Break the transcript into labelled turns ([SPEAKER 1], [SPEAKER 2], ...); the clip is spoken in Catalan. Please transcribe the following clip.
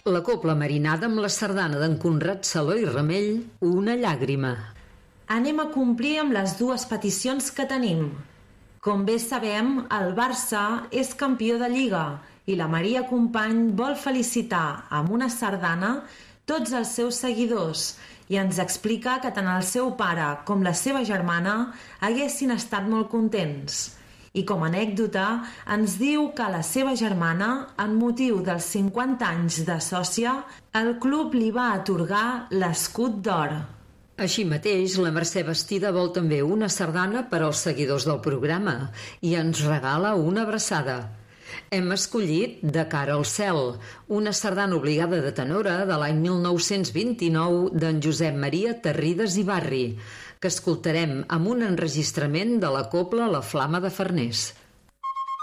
[SPEAKER 1] La cobla marinada amb la sardana d'en Conrad Saló i Ramell, Una llàgrima.
[SPEAKER 2] Anem a complir amb les dues peticions que tenim. Com bé sabem, el Barça és campió de Lliga i la Maria Company vol felicitar amb una sardana tots els seus seguidors i ens explica que tant el seu pare com la seva germana haguessin estat molt contents. I com a anècdota ens diu que a la seva germana, en motiu dels 50 anys de sòcia, el club li va atorgar l'escut d'or.
[SPEAKER 1] Així mateix, la Mercè Bastida vol també una sardana per als seguidors del programa i ens regala una abraçada. Hem escollit De cara al cel, una sardana obligada de tenora de l'any 1929 d'en Josep Maria Terrides i Barri, que escoltarem amb un enregistrament de la cobla La Flama de Farners.